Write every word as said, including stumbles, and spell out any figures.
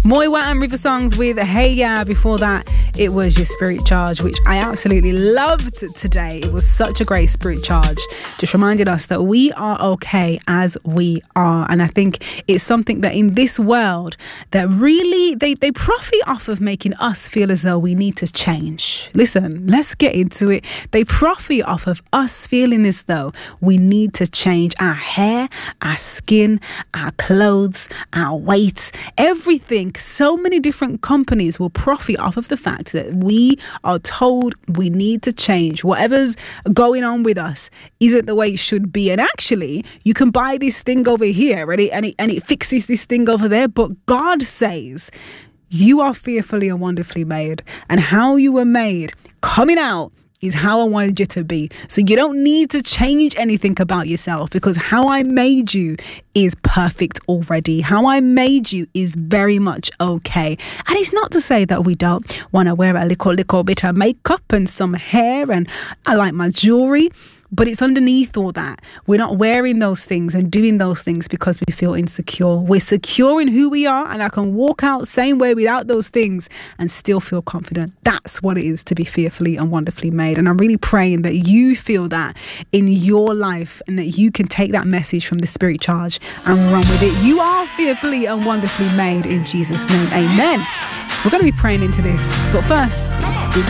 Moiwa and River Songs with Hey Ya. Before that, it was your Spirit Charge, which I absolutely loved today. It was such a great Spirit Charge. Just reminded us that we are okay as we are. And I think it's something that in this world that really, they, they profit off of making us feel as though we need to change. Listen, let's get into it. They profit off of us feeling as though we need to change our hair, our skin, our clothes, our weight, everything. So many different companies will profit off of the fact that we are told we need to change. Whatever's going on with us isn't the way it should be. And actually, you can buy this thing over here, right? And it, and it fixes this thing over there. But God says, you are fearfully and wonderfully made. And how you were made, coming out, is how I wanted you to be. So you don't need to change anything about yourself, because how I made you is perfect already. How I made you is very much okay. And it's not to say that we don't want to wear a little, little bit of makeup and some hair, and I like my jewelry. But it's underneath all that. We're not wearing those things and doing those things because we feel insecure. We're secure in who we are, and I can walk out same way without those things and still feel confident. That's what it is to be fearfully and wonderfully made. And I'm really praying that you feel that in your life, and that you can take that message from the Spirit Charge and run with it. You are fearfully and wonderfully made in Jesus' name. Amen. We're going to be praying into this. But first, it's Scoop